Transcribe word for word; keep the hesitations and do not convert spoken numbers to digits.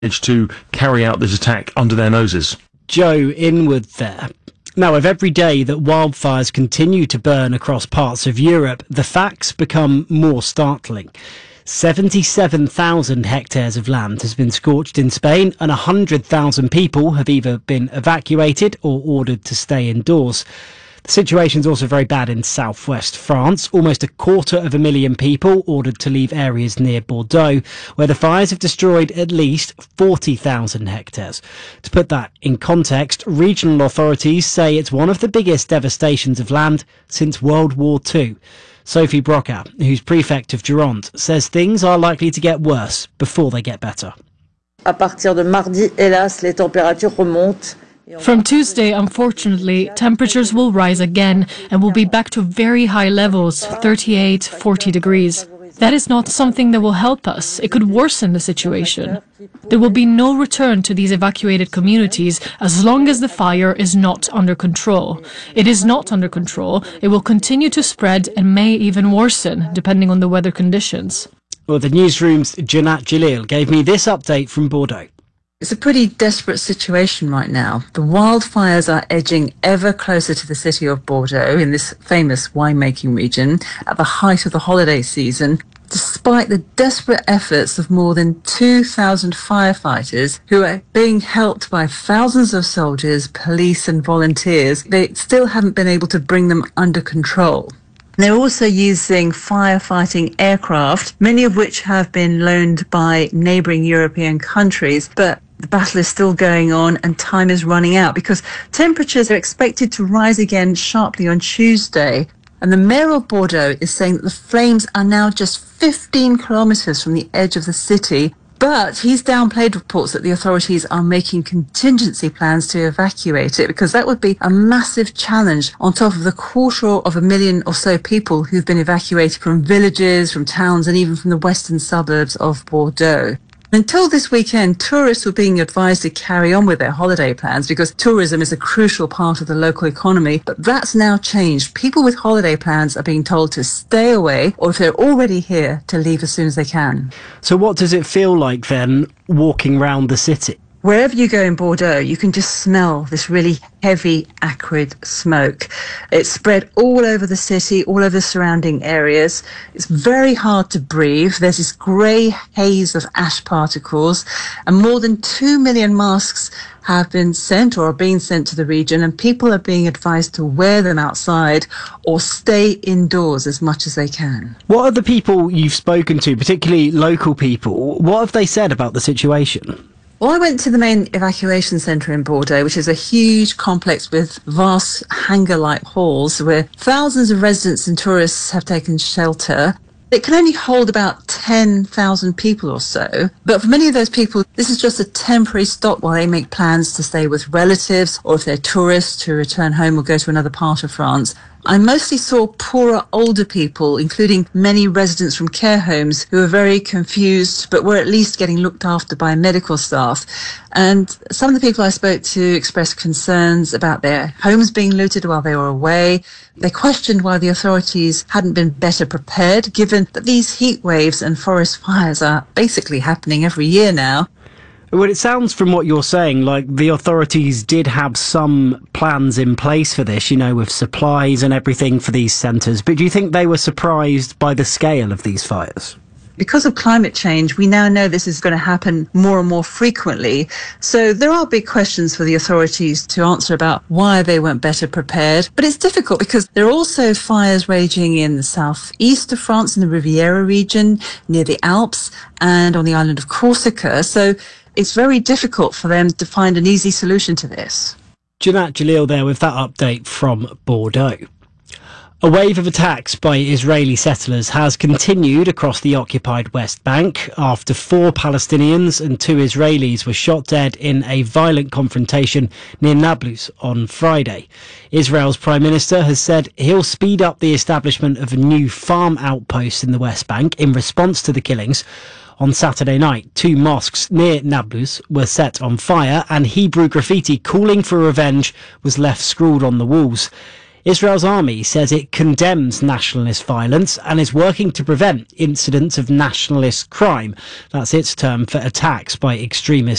to carry out this attack under their noses. Joe Inwood there. Now, with every day that wildfires continue to burn across parts of Europe, the facts become more startling. seventy-seven thousand hectares of land has been scorched in Spain, and one hundred thousand people have either been evacuated or ordered to stay indoors. The situation's also very bad in southwest France. Almost a quarter of a million people ordered to leave areas near Bordeaux, where the fires have destroyed at least forty thousand hectares. To put that in context, regional authorities say it's one of the biggest devastations of land since World War Two. Sophie Broca, who's prefect of Gironde, says things are likely to get worse before they get better. À partir de mardi, hélas, les températures remontent. From Tuesday, unfortunately, temperatures will rise again and will be back to very high levels, thirty-eight, forty degrees. That is not something that will help us. It could worsen the situation. There will be no return to these evacuated communities as long as the fire is not under control. It is not under control. It will continue to spread and may even worsen, depending on the weather conditions. Well, the newsroom's Janat Jalil gave me this update from Bordeaux. It's a pretty desperate situation right now. The wildfires are edging ever closer to the city of Bordeaux in this famous winemaking region at the height of the holiday season, despite the desperate efforts of more than two thousand firefighters who are being helped by thousands of soldiers, police and volunteers. They still haven't been able to bring them under control. They're also using firefighting aircraft, many of which have been loaned by neighbouring European countries, but the battle is still going on and time is running out because temperatures are expected to rise again sharply on Tuesday. And the mayor of Bordeaux is saying that the flames are now just fifteen kilometres from the edge of the city. But he's downplayed reports that the authorities are making contingency plans to evacuate it, because that would be a massive challenge on top of the quarter of a million or so people who've been evacuated from villages, from towns, and even from the western suburbs of Bordeaux. Until this weekend, tourists were being advised to carry on with their holiday plans because tourism is a crucial part of the local economy. But that's now changed. People with holiday plans are being told to stay away, or if they're already here, to leave as soon as they can. So what does it feel like then, walking round the city? Wherever you go in Bordeaux, you can just smell this really heavy, acrid smoke. It's spread all over the city, all over the surrounding areas. It's very hard to breathe. There's this grey haze of ash particles, and more than two million masks have been sent or are being sent to the region, and people are being advised to wear them outside or stay indoors as much as they can. What are the people you've spoken to, particularly local people, what have they said about the situation? Well, I went to the main evacuation centre in Bordeaux, which is a huge complex with vast hangar-like halls where thousands of residents and tourists have taken shelter. It can only hold about ten thousand people or so, but for many of those people, this is just a temporary stop while they make plans to stay with relatives, or if they're tourists, to return home or go to another part of France. I mostly saw poorer, older people, including many residents from care homes who were very confused, but were at least getting looked after by medical staff. And some of the people I spoke to expressed concerns about their homes being looted while they were away. They questioned why the authorities hadn't been better prepared, given that these heat waves and forest fires are basically happening every year now. Well, it sounds from what you're saying like the authorities did have some plans in place for this, you know, with supplies and everything for these centres. But do you think they were surprised by the scale of these fires? Because of climate change, we now know this is going to happen more and more frequently. So there are big questions for the authorities to answer about why they weren't better prepared. But it's difficult because there are also fires raging in the southeast of France, in the Riviera region, near the Alps, and on the island of Corsica. So it's very difficult for them to find an easy solution to this. Janat Jalil there with that update from Bordeaux. A wave of attacks by Israeli settlers has continued across the occupied West Bank after four Palestinians and two Israelis were shot dead in a violent confrontation near Nablus on Friday. Israel's Prime Minister has said he'll speed up the establishment of a new farm outpost in the West Bank in response to the killings. On Saturday night, two mosques near Nablus were set on fire and Hebrew graffiti calling for revenge was left scrawled on the walls. Israel's army says it condemns nationalist violence and is working to prevent incidents of nationalist crime. That's its term for attacks by extremist